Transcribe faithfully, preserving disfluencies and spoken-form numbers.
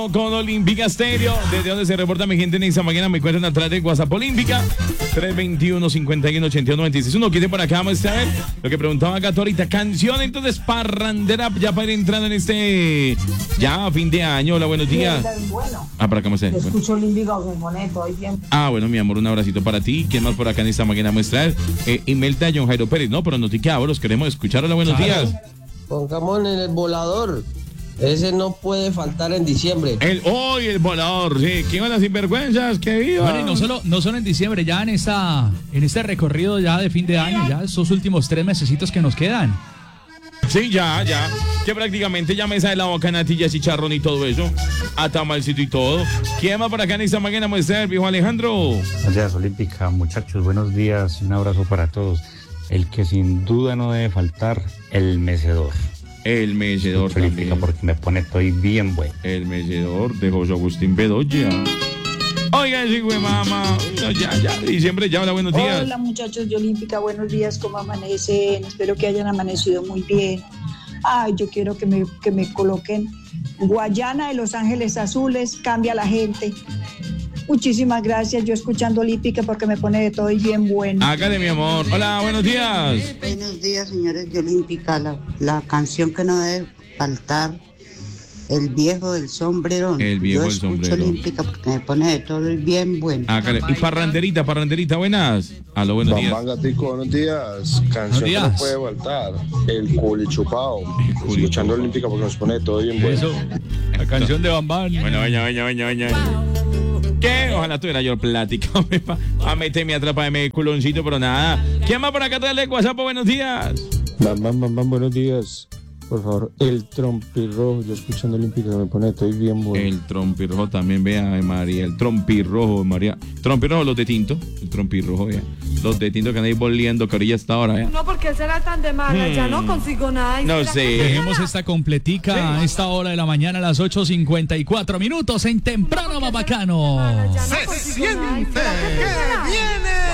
Con Olímpica Stereo, desde donde se reporta mi gente en esta mañana, me cuentan atrás de WhatsApp Olímpica, tres veintiuno, cincuenta y uno, ochenta y uno, noventa y seis. Uno quiere por acá, vamos a ver lo que preguntaba Gato ahorita. Canción entonces parrandera ya para ir entrando en este ya fin de año. Hola, buenos días. Bueno, ah, para acá me te escucho Olímpica o Moneto, hoy bien. Ah, bueno, mi amor, un abracito para ti. ¿Quién más por acá en esta mañana muestra? Eh, Imelda John Jairo Pérez, no, pero no te queda, los queremos escuchar. Hola, buenos Claro. días. Pongamos en el volador. Ese no puede faltar en diciembre. El hoy, el volador, sí. ¿Quién van las sinvergüenzas? ¡Que viva! Bueno, y no solo, no solo en diciembre, ya en esta, en este recorrido ya de fin de año, ya estos últimos tres mesecitos que nos quedan. Sí, ya, ya. Que prácticamente ya mesa de la boca, natillas, chicharrón y todo eso. A tamalcito y todo. ¿Quién más por acá en esta mañana muestra el viejo Alejandro? Buenos días, Olímpica, muchachos, buenos días. Un abrazo para todos. El que sin duda no debe faltar, el mecedor. El mecedor Olímpica, porque me pone estoy bien bueno. El mecedor de José Agustín Bedoya. Oiga, sí, güey, mamá. No, ya, ya, diciembre ya, hola, buenos días. Hola, muchachos de Olímpica, buenos días, ¿cómo amanecen? Espero que hayan amanecido muy bien. Ay, yo quiero que me, que me coloquen Guayana de Los Ángeles Azules, cambia la gente. Muchísimas gracias, yo escuchando Olímpica porque me pone de todo y bien bueno. Hágale, mi amor. Hola, buenos días. Buenos días, señores de Olímpica. La, la canción que no debe faltar, El Viejo del Sombrerón. El Viejo Yo del escucho Sombrerón. Olímpica porque me pone de todo y bien bueno. Hágale. Y parranderita, parranderita, buenas. Aló, buenos días. Bambán Gatico, buenos días. Canción Buenos que días. no puede faltar. El culichupao. Escuchando Olímpica porque nos pone todo bien bueno. Eso, la canción de Bambán. Bueno, baña, baña, baña, baña. ¿Qué? Ojalá tuviera yo plática a meterme atrapa de mi culoncito, pero nada. ¿Quién más por acá trae WhatsApp? Buenos días. Bam, bam, bam, bam, buenos días. Por favor, el trompirrojo, yo escuchando Olímpica me pone, estoy bien bueno. El trompirrojo también, vea, ay, María. El trompirrojo, María. Trompirrojo, los de tinto. El trompirrojo, vea. Los de tinto que andan ahí volviendo, que ahorita está ahora, vea. No, porque será tan de mala, Hmm. ya no consigo nada. Y No será sé. que- Dejemos esta completica a esta hora de la mañana a las ocho cincuenta y cuatro minutos en Temprano Más Bacano. Ya no consigo nada. ¿Y será que será?